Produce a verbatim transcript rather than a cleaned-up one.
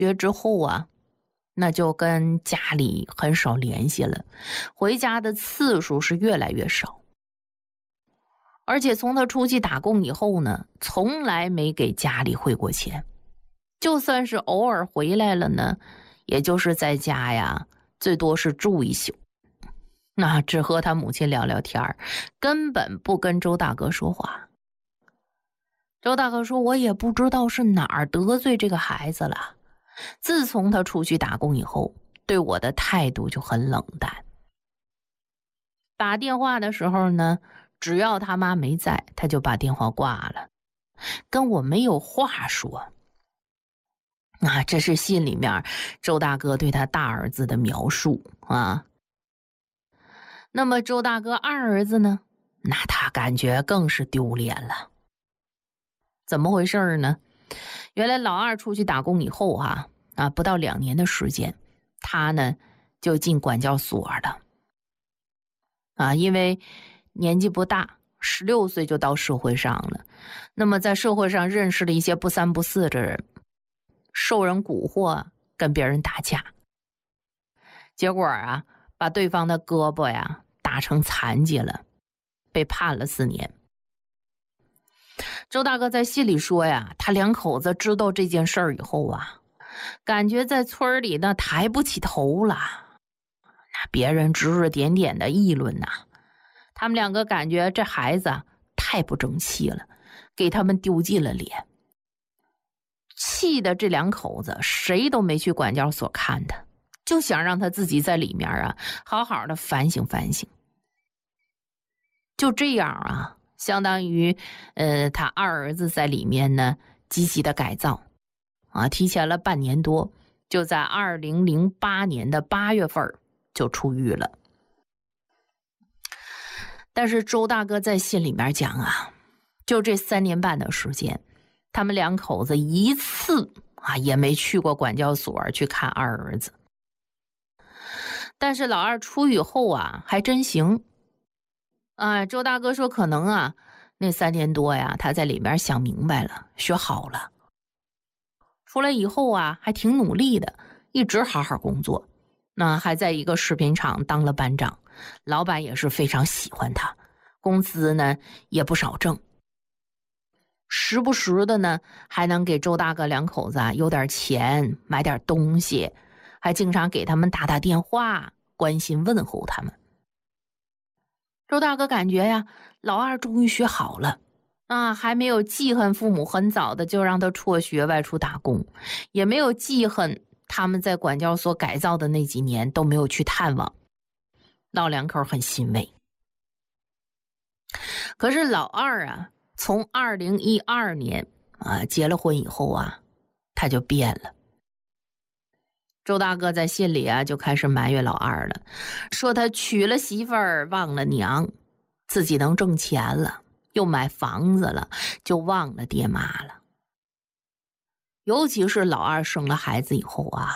学之后啊，那就跟家里很少联系了，回家的次数是越来越少。而且从他出去打工以后呢，从来没给家里汇过钱，就算是偶尔回来了呢，也就是在家呀，最多是住一宿，那只和他母亲聊聊天，根本不跟周大哥说话。周大哥说，我也不知道是哪儿得罪这个孩子了，自从他出去打工以后，对我的态度就很冷淡。打电话的时候呢，只要他妈没在，他就把电话挂了，跟我没有话说。啊，这是信里面周大哥对他大儿子的描述啊。那么周大哥二儿子呢，那他感觉更是丢脸了。怎么回事呢？原来老二出去打工以后啊，啊，不到两年的时间，他呢就进管教所了。啊，因为年纪不大，十六岁就到社会上了。那么在社会上认识了一些不三不四的人，受人蛊惑，跟别人打架，结果啊，把对方的胳膊呀打成残疾了，被判了四年。周大哥在信里说呀，他两口子知道这件事儿以后啊，感觉在村里呢抬不起头了，那别人指指点点的议论呐、啊，他们两个感觉这孩子啊太不争气了，给他们丢尽了脸。气的这两口子谁都没去管教所看他，就想让他自己在里面啊好好的反省反省。就这样啊，相当于呃他二儿子在里面呢积极的改造啊，提前了半年多，就在二零零八年的八月份就出狱了。但是周大哥在信里面讲啊，就这三年半的时间，他们两口子一次啊也没去过管教所去看二儿子。但是老二出狱后啊还真行啊，周大哥说可能啊那三年多呀，他在里面想明白了，学好了，出来以后啊还挺努力的，一直好好工作，那还在一个食品厂当了班长，老板也是非常喜欢他，工资呢也不少挣，时不时的呢还能给周大哥两口子啊有点钱，买点东西，还经常给他们打打电话，关心问候他们。周大哥感觉呀，老二终于学好了啊，还没有记恨父母很早的就让他辍学外出打工，也没有记恨他们在管教所改造的那几年都没有去探望，老两口很欣慰。可是老二啊，从二零一二年啊结了婚以后啊，他就变了。周大哥在信里啊就开始埋怨老二了，说他娶了媳妇儿忘了娘，自己能挣钱了，又买房子了，就忘了爹妈了。尤其是老二生了孩子以后啊，